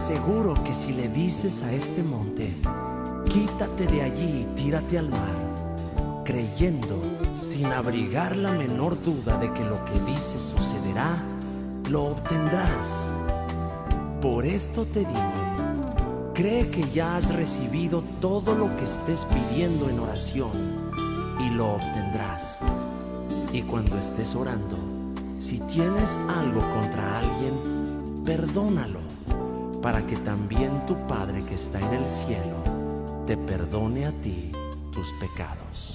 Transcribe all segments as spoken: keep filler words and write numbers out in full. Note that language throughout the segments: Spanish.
aseguro que si le dices a este monte, quítate de allí y tírate al mar, creyendo, sin abrigar la menor duda de que lo que dices sucederá, lo obtendrás. Por esto te digo, cree que ya has recibido todo lo que estés pidiendo en oración y lo obtendrás. Y cuando estés orando, si tienes algo contra alguien, perdónalo, para que también tu Padre que está en el cielo te perdone a ti tus pecados.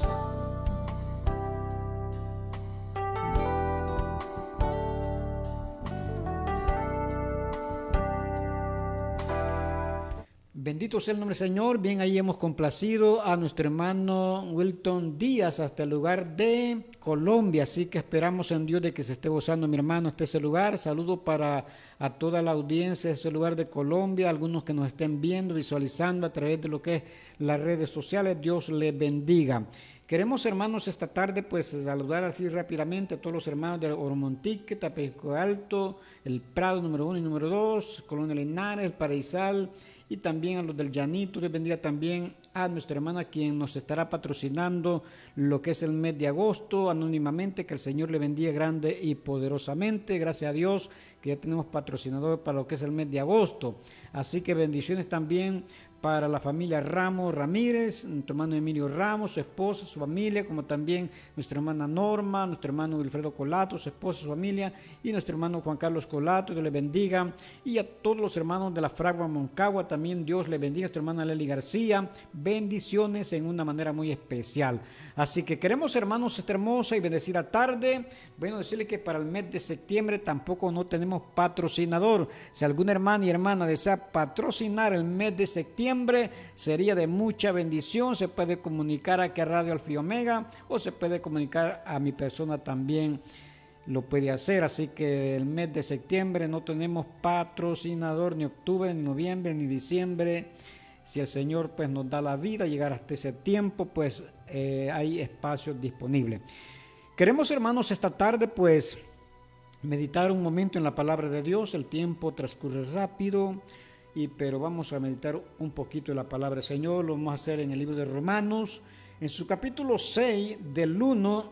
Bendito sea el nombre del Señor. Bien, ahí hemos complacido a nuestro hermano Wilton Díaz hasta el lugar de Colombia, así que esperamos en Dios de que se esté gozando mi hermano hasta ese lugar. Saludo para a toda la audiencia de ese lugar de Colombia, algunos que nos estén viendo, visualizando a través de lo que es las redes sociales. Dios les bendiga. Queremos, hermanos, esta tarde pues saludar así rápidamente a todos los hermanos de Oromontique, Tapeco Alto, El Prado número uno y número dos, Colonia Linares, El Paraísal, y también a los del Llanito. Les bendiga también a nuestra hermana quien nos estará patrocinando lo que es el mes de agosto anónimamente. Que el Señor le bendiga grande y poderosamente. Gracias a Dios que ya tenemos patrocinador para lo que es el mes de agosto. Así que bendiciones también para la familia Ramos Ramírez, nuestro hermano Emilio Ramos, su esposa, su familia, como también nuestra hermana Norma, nuestro hermano Wilfredo Colato, su esposa, su familia, y nuestro hermano Juan Carlos Colato, Dios le bendiga, y a todos los hermanos de la Fragua Moncagua, también Dios le bendiga, nuestra hermana Lely García, bendiciones en una manera muy especial. Así que queremos, hermanos, esta hermosa y bendecida tarde, bueno, decirle que para el mes de septiembre tampoco no tenemos patrocinador. Si alguna hermana y hermana desea patrocinar el mes de septiembre, sería de mucha bendición. Se puede comunicar aquí a Radio Alfa y Omega o se puede comunicar a mi persona también, lo puede hacer. Así que el mes de septiembre no tenemos patrocinador, ni octubre, ni noviembre, ni diciembre. Si el Señor pues nos da la vida, llegar hasta ese tiempo, pues eh, hay espacios disponibles. Queremos, hermanos, esta tarde pues meditar un momento en la palabra de Dios. El tiempo transcurre rápido, y, pero vamos a meditar un poquito en la palabra del Señor. Lo vamos a hacer en el libro de Romanos, en su capítulo seis, del uno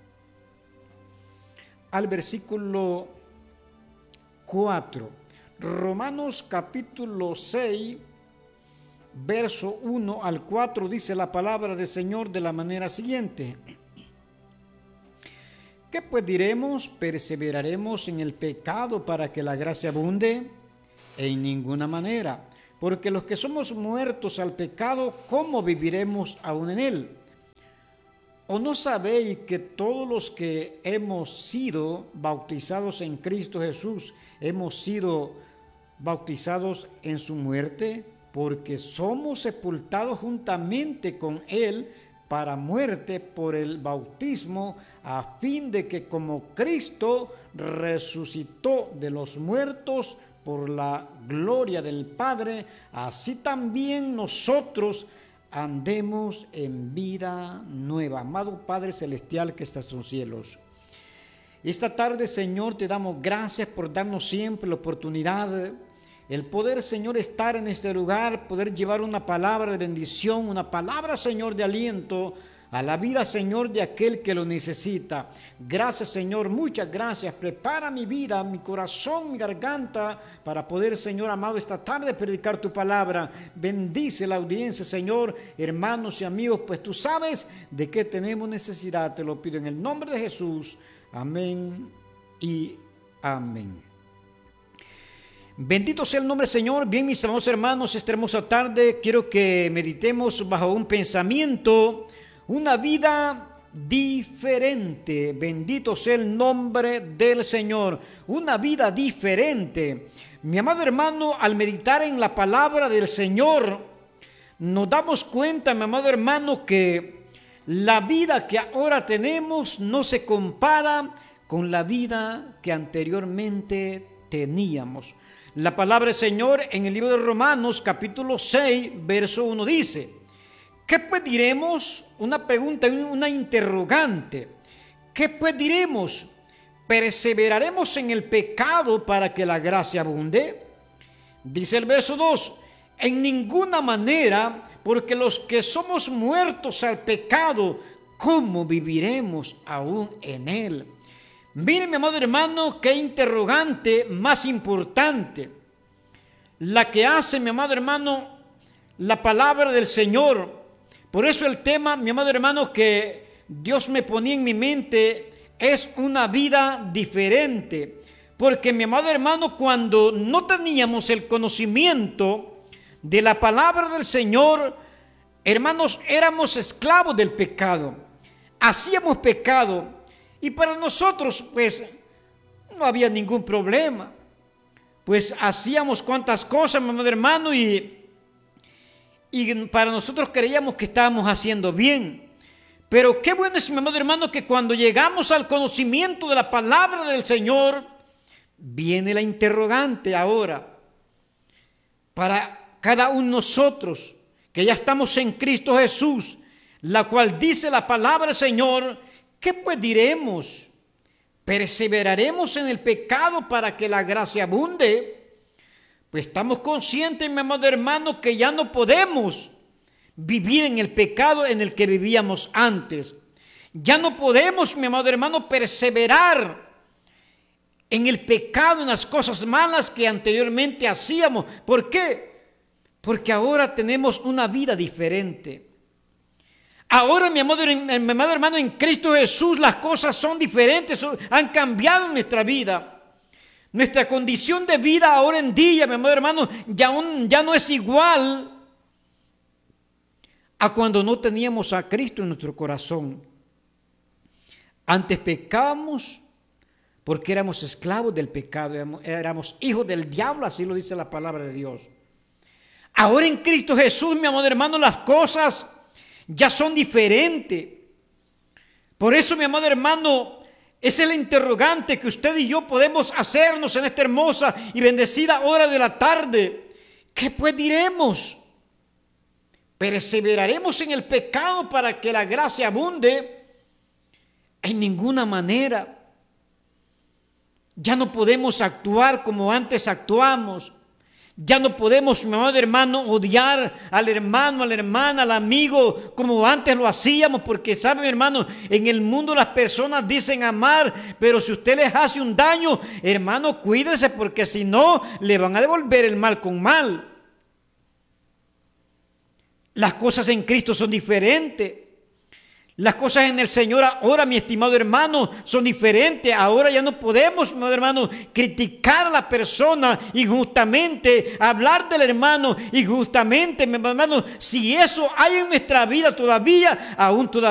al versículo cuatro. Romanos capítulo seis, verso uno al cuatro, dice la palabra del Señor de la manera siguiente: ¿qué pues diremos? ¿Perseveraremos en el pecado para que la gracia abunde? En ninguna manera, porque los que somos muertos al pecado, ¿cómo viviremos aún en él? ¿O no sabéis que todos los que hemos sido bautizados en Cristo Jesús, hemos sido bautizados en su muerte? Porque somos sepultados juntamente con él para muerte por el bautismo, a fin de que como Cristo resucitó de los muertos por la gloria del Padre, así también nosotros andemos en vida nueva. Amado Padre Celestial que estás en los cielos, esta tarde, Señor, te damos gracias por darnos siempre la oportunidad, el poder, Señor, estar en este lugar, poder llevar una palabra de bendición, una palabra, Señor, de aliento a la vida, Señor, de aquel que lo necesita. Gracias, Señor, muchas gracias. Prepara mi vida, mi corazón, mi garganta, para poder, Señor amado, esta tarde predicar tu palabra. Bendice la audiencia, Señor, hermanos y amigos, pues tú sabes de qué tenemos necesidad. Te lo pido en el nombre de Jesús. Amén y amén. Bendito sea el nombre del Señor. Bien, mis amados hermanos, esta hermosa tarde quiero que meditemos bajo un pensamiento: una vida diferente. Bendito sea el nombre del Señor. Una vida diferente. Mi amado hermano, al meditar en la palabra del Señor, nos damos cuenta, mi amado hermano, que la vida que ahora tenemos no se compara con la vida que anteriormente teníamos. La palabra del Señor en el libro de Romanos, capítulo seis, verso uno dice: ¿qué pues diremos? Una pregunta, una interrogante. ¿Qué pues diremos? ¿Perseveraremos en el pecado para que la gracia abunde? Dice el verso dos, en ninguna manera, porque los que somos muertos al pecado, ¿cómo viviremos aún en él? Miren, mi amado hermano, qué interrogante más importante la que hace, mi amado hermano, la palabra del Señor. Por eso el tema, mi amado hermano, que Dios me ponía en mi mente es una vida diferente. Porque, mi amado hermano, cuando no teníamos el conocimiento de la palabra del Señor, hermanos, éramos esclavos del pecado. Hacíamos pecado. Y para nosotros, pues, no había ningún problema. Pues hacíamos cuantas cosas, mi amado hermano, y, y para nosotros creíamos que estábamos haciendo bien. Pero qué bueno es, mi amado hermano, que cuando llegamos al conocimiento de la palabra del Señor, viene la interrogante ahora. Para cada uno de nosotros, que ya estamos en Cristo Jesús, la cual dice la palabra del Señor, ¿qué pues diremos? ¿Perseveraremos en el pecado para que la gracia abunde? Pues estamos conscientes, mi amado hermano, que ya no podemos vivir en el pecado en el que vivíamos antes. Ya no podemos, mi amado hermano, perseverar en el pecado, en las cosas malas que anteriormente hacíamos. ¿Por qué? Porque ahora tenemos una vida diferente. Ahora, mi amado, mi amado hermano, en Cristo Jesús las cosas son diferentes, son, han cambiado en nuestra vida. Nuestra condición de vida ahora en día, mi amado hermano, ya, un, ya no es igual a cuando no teníamos a Cristo en nuestro corazón. Antes pecábamos porque éramos esclavos del pecado, éramos, éramos hijos del diablo, así lo dice la palabra de Dios. Ahora en Cristo Jesús, mi amado hermano, las cosas ya son diferentes. Por eso, mi amado hermano, es el interrogante que usted y yo podemos hacernos en esta hermosa y bendecida hora de la tarde. ¿Qué pues diremos? ¿Perseveraremos en el pecado para que la gracia abunde? En ninguna manera. Ya no podemos actuar como antes actuamos. Ya no podemos, mi amado hermano, odiar al hermano, a la hermana, al amigo, como antes lo hacíamos, porque sabe, mi hermano, en el mundo las personas dicen amar, pero si usted les hace un daño, hermano, cuídese, porque si no, le van a devolver el mal con mal. Las cosas en Cristo son diferentes. Las cosas en el Señor ahora, mi estimado hermano, son diferentes. Ahora ya no podemos, mi estimado hermano, criticar a la persona injustamente, hablar del hermano injustamente, mi hermano. Si eso hay en nuestra vida todavía, aún todavía